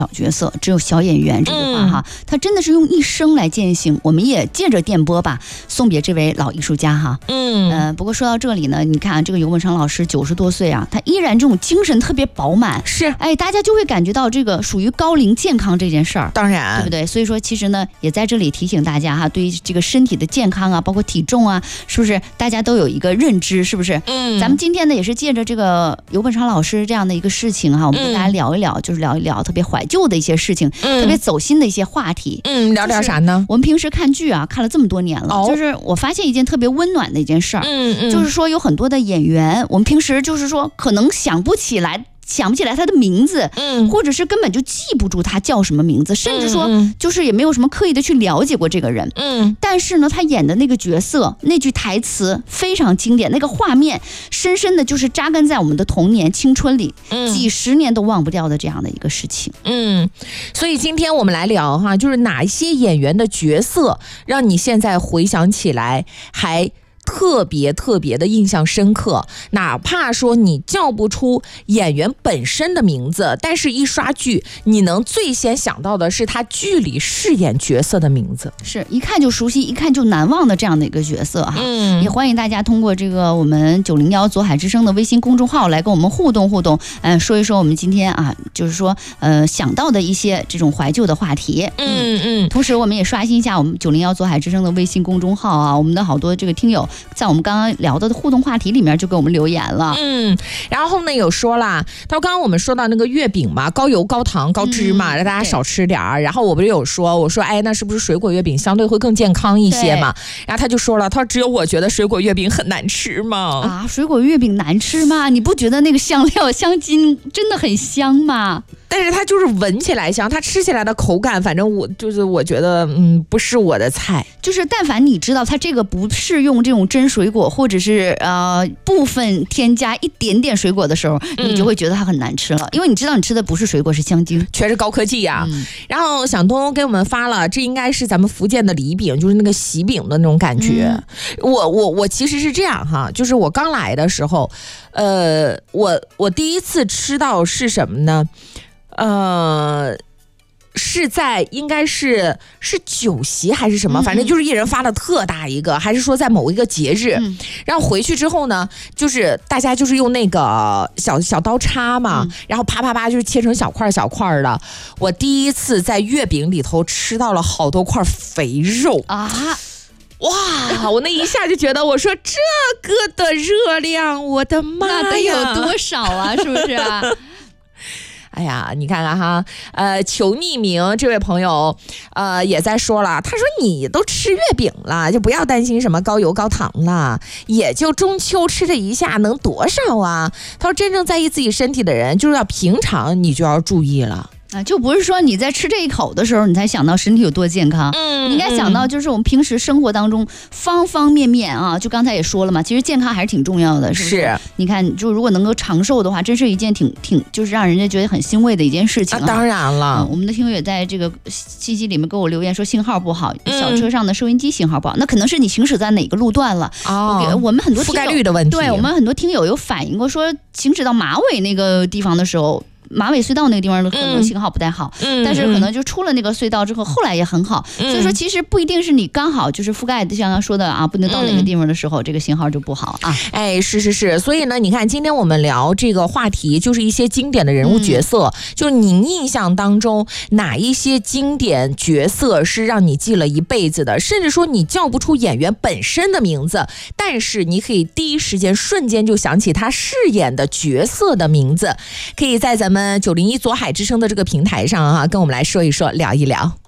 小角色，只有小演员这句话哈，他真的是用一生来践行。我们也借着电波吧，送别这位老艺术家哈。不过说到这里呢，你看这个尤文昌老师90多岁啊，他依然这种精神特别饱满， 是， 大家就会感觉到这个属于高龄健康这件事儿， 当然， 对不对？所以说，其实呢，也在这里提醒大家哈，对于这个身体的健康啊，包括体重啊，是不是大家都有一个认知？是不是？咱们今天呢，也是借着这个尤文昌老师这样的一个事情哈，我们跟大家聊一聊，就是聊一聊特别怀旧的一些事情，特别走心的一些话题。 聊点啥呢？ 我们平时看剧啊，看了这么多年了，就是我发现一件特别温暖的一件事儿，就是说有很多的演员，我们平时就是说可能想不起来他的名字，或者是根本就记不住他叫什么名字，甚至说就是也没有什么刻意的去了解过这个人，但是呢，他演的那个角色，那句台词非常经典，那个画面深深的就是扎根在我们的童年青春里，几十年都忘不掉的这样的一个事情。 所以今天我们来聊哈，就是哪一些演员的角色让你现在回想起来还特别的印象深刻，哪怕说你叫不出演员本身的名字，但是一刷剧你能最先想到的是他剧里饰演角色的名字， 是一看就熟悉一看就难忘的这样的一个角色哈。也欢迎大家通过这个我们901左海之声的微信公众号来跟我们互动，说一说我们今天啊，就是说想到的一些这种怀旧的话题。同时我们也刷新一下我们901左海之声的微信公众号啊，我们的好多这个听友在我们刚刚聊的互动话题里面就给我们留言了。 然后呢有说啦，他说刚刚我们说到那个月饼嘛，高油高糖高脂嘛，让大家少吃点儿。然后我不是有说，我说那是不是水果月饼相对会更健康一些嘛？然后他就说了，他说只有我觉得水果月饼很难吃吗？ 水果月饼难吃吗？你不觉得那个香料香精真的很香吗？ 但是它就是闻起来香，它吃起来的口感，反正我觉得不是我的菜。 就是但凡你知道它这个不是用这种真水果，或者是部分添加一点点水果的时候，你就会觉得它很难吃了，因为你知道你吃的不是水果，是香精， 全是高科技呀。然后响东给我们发了，这应该是咱们福建的梨饼，就是那个喜饼的那种感觉。我其实是这样哈，就是我刚来的时候，我第一次吃到是什么呢？是在应该是酒席还是什么，反正就是一人发了特大一个，还是说在某一个节日，然后回去之后呢，就是大家就是用那个小刀叉嘛，然后啪啪啪就是切成小块的。我第一次在月饼里头吃到了好多块肥肉啊！哇！我那一下就觉得，我说这个的热量，我的妈呀， 那得有多少啊？是不是啊？ 哎呀，你看看哈，求匿名这位朋友，也在说了，他说你都吃月饼了，就不要担心什么高油高糖了，也就中秋吃这一下能多少啊？他说真正在意自己身体的人，就是要平常你就要注意了。 就不是说你在吃这一口的时候你才想到身体有多健康，你应该想到就是我们平时生活当中方方面面啊，就刚才也说了嘛，其实健康还是挺重要的，是不是？你看，就如果能够长寿的话，真是一件挺就是让人家觉得很欣慰的一件事情啊。 当然了， 我们的听友也在这个信息里面给我留言说信号不好，小车上的收音机信号不好，那可能是你行驶在哪个路段了。我们很多听友覆盖率的问题， 对我们很多听友有反映过说，行驶到马尾那个地方的时候。马尾隧道那个地方可能信号不太好，但是可能就出了那个隧道之后，后来也很好。所以说，其实不一定是你刚好就是覆盖，像他说的啊，不能到哪个地方的时候，这个信号就不好啊。 是。所以呢，你看今天我们聊这个话题，就是一些经典的人物角色，就是你印象当中哪一些经典角色是让你记了一辈子的，甚至说你叫不出演员本身的名字，但是你可以第一时间瞬间就想起他饰演的角色的名字，可以在咱们901左海之声的这个平台上跟我们来说一说，聊一聊。